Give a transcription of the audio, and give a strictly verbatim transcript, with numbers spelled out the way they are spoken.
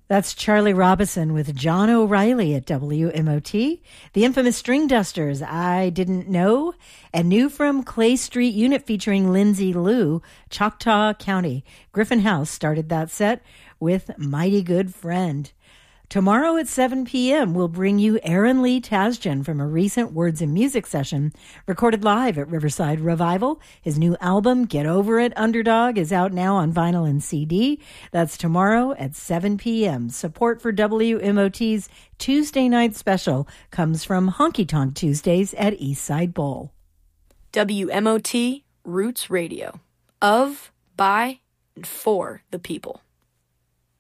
That's Charlie Robison with John O'Reilly at W M O T. The infamous String Dusters, I Didn't Know. And new from Clay Street Unit featuring Lindsay Lou, Choctaw County. Griffin House started that set with Mighty Good Friend. Tomorrow at seven p.m., we'll bring you Aaron Lee Tasjan from a recent Words and Music session recorded live at Riverside Revival. His new album, Get Over It, Underdog, is out now on vinyl and C D. That's tomorrow at seven p.m. Support for W M O T's Tuesday night special comes from Honky Tonk Tuesdays at Eastside Bowl. W M O T Roots Radio. Of, by, and for the people.